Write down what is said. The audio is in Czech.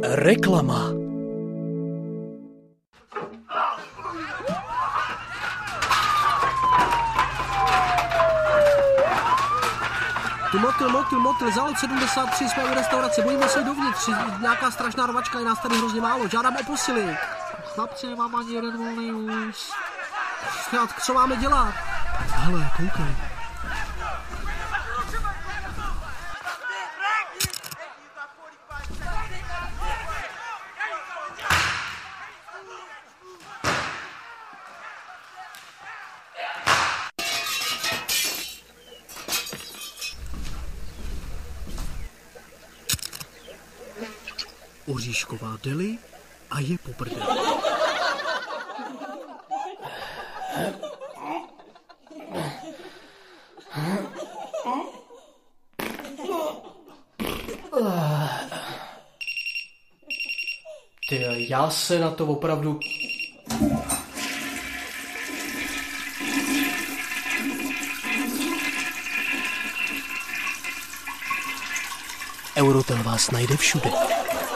Reklama. Motyl, zálod 73, jsme u restaurace, bojíme se dovnitř, nějaká strašná rvačka, je nás tady hrozně málo, žádám o posily. Chlapci, nemám ani jeden volný ús. Co máme dělat? Hele, koukej. Oříšková deli a je po prdeli. Ty, já se na to opravdu... Eurotel vás najde všude.